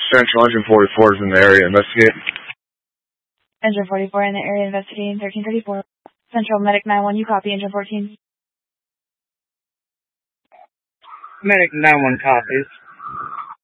Central Engine 44 is in the area. Investigate. Engine 44 in the area investigating 1334. Central Medic 9-1, you copy Engine 14. Medic 9-1 copies.